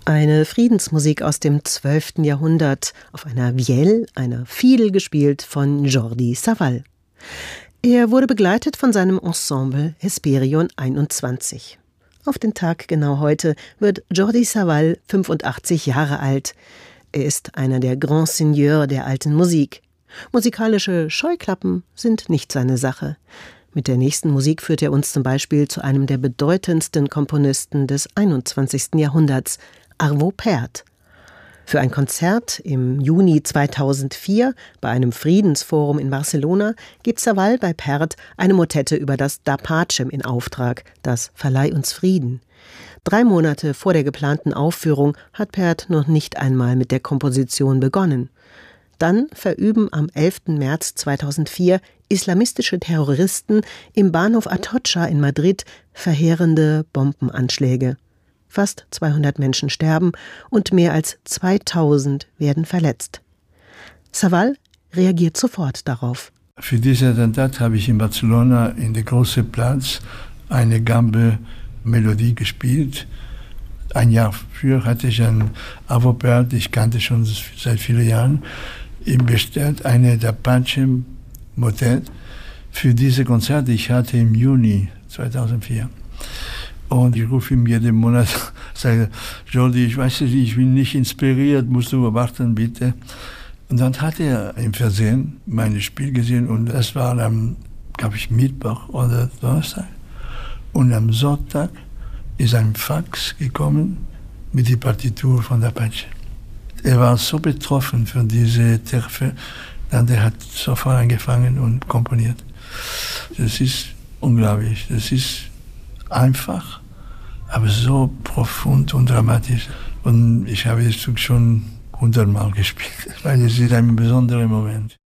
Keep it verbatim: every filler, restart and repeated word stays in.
Eine Friedensmusik aus dem zwölften Jahrhundert auf einer Vielle, einer Fiedel, gespielt von Jordi Savall. Er wurde begleitet von seinem Ensemble Hesperion einundzwanzig. Auf den Tag genau heute wird Jordi Savall fünfundachtzig Jahre alt. Er ist einer der Grands Seigneurs der alten Musik. Musikalische Scheuklappen sind nicht seine Sache. Mit der nächsten Musik führt er uns zum Beispiel zu einem der bedeutendsten Komponisten des einundzwanzigsten Jahrhunderts, Arvo Pärt. Für ein Konzert im Juni zweitausendvier bei einem Friedensforum in Barcelona gibt Savall bei Pärt eine Motette über das Da Pacem in Auftrag, das Verleih uns Frieden. Drei Monate vor der geplanten Aufführung hat Pärt noch nicht einmal mit der Komposition begonnen. Dann verüben am elften März zweitausendvier islamistische Terroristen im Bahnhof Atocha in Madrid verheerende Bombenanschläge. Fast zweihundert Menschen sterben und mehr als zweitausend werden verletzt. Savall reagiert sofort darauf. Für dieses Attentat habe ich in Barcelona in der großen Platz eine Gambe-Melodie gespielt. Ein Jahr früher hatte ich einen Arvo Pärt, ich kannte schon seit vielen Jahren, ihm bestellt eine Da Pacem Motette für diese Konzerte. Ich hatte im Juni zweitausendvier. Und ich rufe ihm jeden Monat, sage, Jordi, ich weiß nicht, ich bin nicht inspiriert, musst du warten, bitte. Und dann hat er im Fernsehen mein Spiel gesehen und das war am, glaube ich, Mittwoch oder Donnerstag. Und am Sonntag ist ein Fax gekommen mit der Partitur von Da Pacem. Er war so betroffen von dieser Treffer, dann der hat sofort angefangen und komponiert. Das ist unglaublich, das ist einfach, aber so profund und dramatisch. Und ich habe das Stück schon hundertmal gespielt, weil es ist ein besonderer Moment.